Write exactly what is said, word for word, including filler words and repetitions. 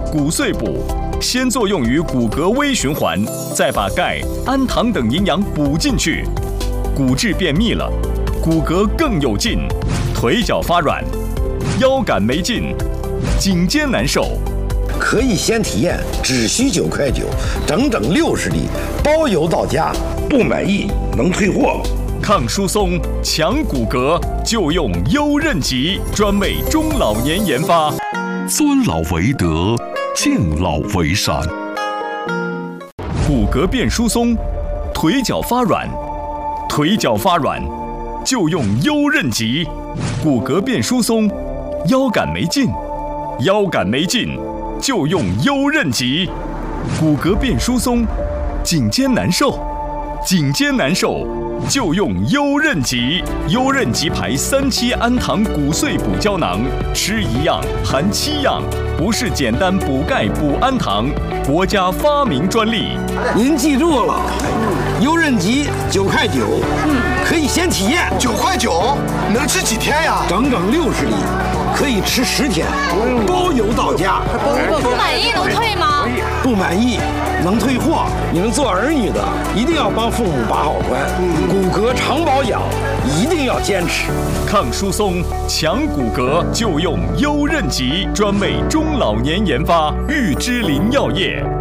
骨碎补，先作用于骨骼微循环，再把钙、氨糖等营养补进去，骨质变密了，骨骼更有劲，腿脚发软，腰杆没劲，颈肩难受。 可以先体验，只需九块九，整整六十粒，包邮到家，不满意能退货。 抗疏松、强骨骼，就用优韧极，专为中老年研发。 尊老为德，敬老为善。 骨骼变疏松，腿脚发软，腿脚发软，就用优韧极。骨骼变疏松，腰杆没劲，腰杆没劲，就用优韧极。骨骼变疏松，颈肩难受，颈肩难受，就用优韧极。优韧极牌三七氨糖骨碎补胶囊，吃一样含七样，不是简单补钙补氨糖，国家发明专利。 您记住了，优韧极九块九，可以先体验。 九块九能吃几天呀？ 整整六十粒，可以吃十天，包邮到家。 不满意能退吗？ 不满意能退货。你们做儿女的一定要帮父母把好关，骨骼常保养一定要坚持。 抗疏松、强骨骼，就用优韧极，专为中老年研发，玉芝林药业。